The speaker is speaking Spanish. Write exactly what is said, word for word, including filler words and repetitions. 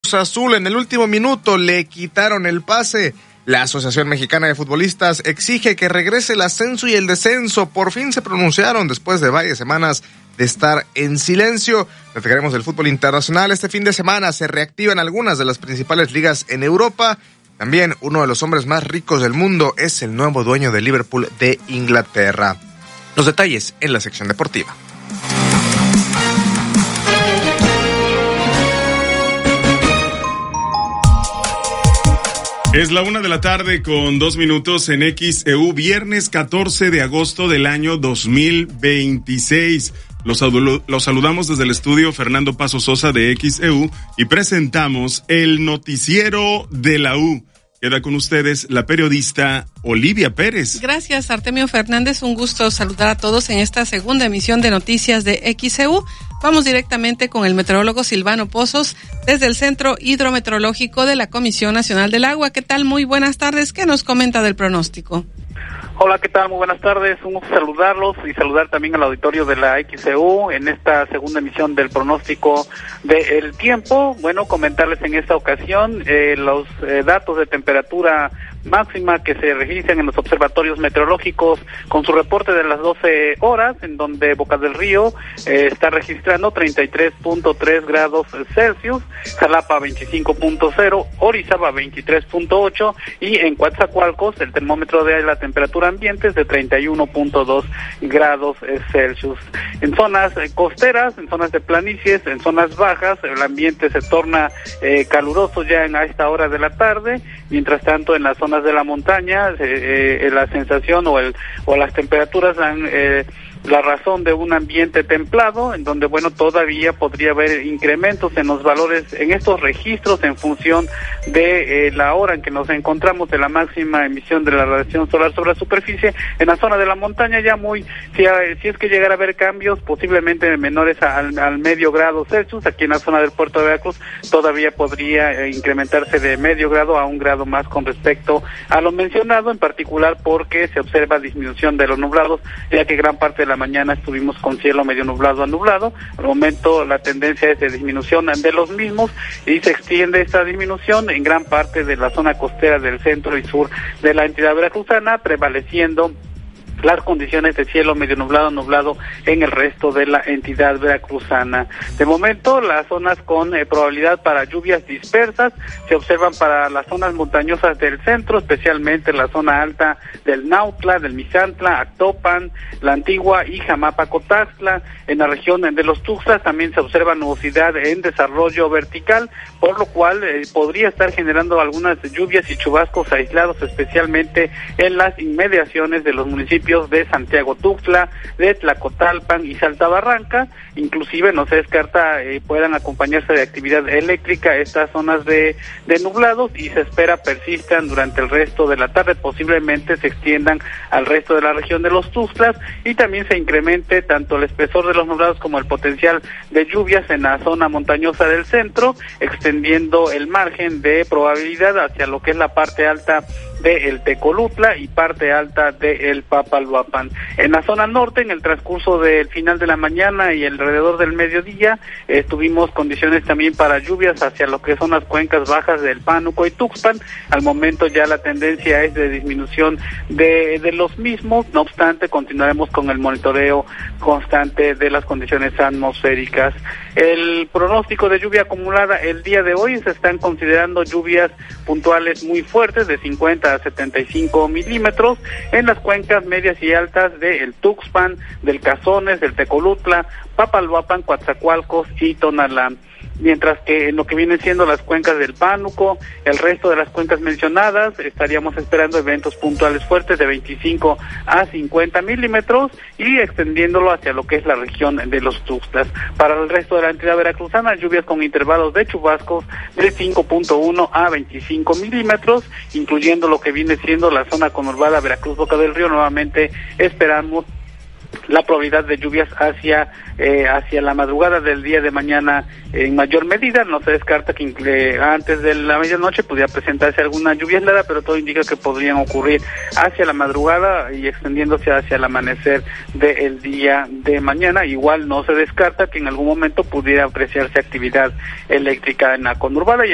Azul en el último minuto le quitaron el pase. La Asociación Mexicana de Futbolistas exige que regrese el ascenso y el descenso. Por fin se pronunciaron después de varias semanas de estar en silencio. Platicaremos del fútbol internacional. Este fin de semana se reactivan algunas de las principales ligas en Europa. También uno de los hombres más ricos del mundo es el nuevo dueño de Liverpool de Inglaterra. Los detalles en la sección deportiva. Es la una de la tarde con dos minutos en X E U, viernes catorce de agosto del año dos mil veintiséis. Los, los saludamos desde el estudio Fernando Paso Sosa de X E U y presentamos el noticiero de la U. Queda con ustedes la periodista Olivia Pérez. Gracias, Artemio Fernández. Un gusto saludar a todos en esta segunda emisión de Noticias de X E U. Vamos directamente con el meteorólogo Silvano Pozos desde el Centro Hidrometeorológico de la Comisión Nacional del Agua. ¿Qué tal? Muy buenas tardes. ¿Qué nos comenta del pronóstico? Hola, ¿qué tal? Muy buenas tardes. Un gusto saludarlos y saludar también al auditorio de la X E U en esta segunda emisión del pronóstico del tiempo. Bueno, comentarles en esta ocasión eh, los eh, datos de temperatura máxima que se registran en los observatorios meteorológicos con su reporte de las doce horas, en donde Bocas del Río eh, está registrando treinta y tres punto tres grados Celsius, Jalapa veinticinco punto cero, Orizaba veintitrés punto ocho y en Coatzacoalcos el termómetro de la temperatura ambiente es de treinta y uno punto dos grados Celsius. En zonas eh, costeras, en zonas de planicies, en zonas bajas, el ambiente se torna eh, caluroso ya en a esta hora de la tarde, mientras tanto en las zonas de la montaña eh, eh, la sensación o el o las temperaturas dan eh, la razón de un ambiente templado, en donde, bueno, todavía podría haber incrementos en los valores, en estos registros, en función de eh, la hora en que nos encontramos, de la máxima emisión de la radiación solar sobre la superficie. En la zona de la montaña ya muy, si, si es que llegara a haber cambios, posiblemente menores al, al medio grado Celsius. Aquí en la zona del puerto de Veracruz todavía podría eh, incrementarse de medio grado a un grado más con respecto a lo mencionado, en particular porque se observa disminución de los nublados, ya que gran parte de la mañana estuvimos con cielo medio nublado a nublado. Al momento la tendencia es de disminución de los mismos y se extiende esta disminución en gran parte de la zona costera del centro y sur de la entidad veracruzana, prevaleciendo las condiciones de cielo medio nublado nublado en el resto de la entidad veracruzana. De momento, las zonas con eh, probabilidad para lluvias dispersas se observan para las zonas montañosas del centro, especialmente la zona alta del Nautla, del Misantla, Actopan, La Antigua y Jamapa-Cotaxtla. En la región de los Tuxtlas también se observa nubosidad en desarrollo vertical, por lo cual eh, podría estar generando algunas lluvias y chubascos aislados, especialmente en las inmediaciones de los municipios de Santiago Tuxtla, de Tlacotalpan y Salta Barranca. Inclusive no se descarta eh, puedan acompañarse de actividad eléctrica estas zonas de, de nublados, y se espera persistan durante el resto de la tarde, posiblemente se extiendan al resto de la región de los Tuxtlas, y también se incremente tanto el espesor de los nublados como el potencial de lluvias en la zona montañosa del centro, extendiendo el margen de probabilidad hacia lo que es la parte alta de el Tecolutla y parte alta de el Papalhuapan. En la zona norte, en el transcurso del final de la mañana y alrededor del mediodía, eh, tuvimos condiciones también para lluvias hacia lo que son las cuencas bajas del Pánuco y Tuxpan. Al momento ya la tendencia es de disminución de, de los mismos, no obstante continuaremos con el monitoreo constante de las condiciones atmosféricas. El pronóstico de lluvia acumulada el día de hoy se están considerando lluvias puntuales muy fuertes de cincuenta a setenta y cinco milímetros en las cuencas medias y altas de el Tuxpan, del Cazones, del Tecolutla, Papalhuapan, Coatzacoalcos y Tonalá. Mientras que en lo que vienen siendo las cuencas del Pánuco, el resto de las cuencas mencionadas, estaríamos esperando eventos puntuales fuertes de veinticinco a cincuenta milímetros y extendiéndolo hacia lo que es la región de los Tuxtlas. Para el resto de la entidad veracruzana, lluvias con intervalos de chubascos de cinco punto uno a veinticinco milímetros, incluyendo lo que viene siendo la zona conurbada Veracruz-Boca del Río. Nuevamente esperamos la probabilidad de lluvias hacia eh, hacia la madrugada del día de mañana en mayor medida. No se descarta que eh, antes de la medianoche pudiera presentarse alguna lluvia aislada, pero todo indica que podrían ocurrir hacia la madrugada y extendiéndose hacia el amanecer del día de mañana. Igual no se descarta que en algún momento pudiera apreciarse actividad eléctrica en la conurbada. Y